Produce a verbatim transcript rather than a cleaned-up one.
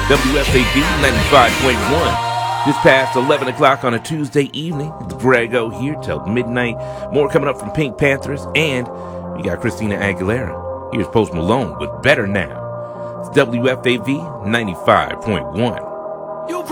W F A B ninety-five point one. Just past eleven o'clock on a Tuesday evening. It's Grego here till midnight. More coming up from Pink Panthers, and we got Christina Aguilera. Here's Post Malone with Better Now. It's W F A B ninety-five point one. You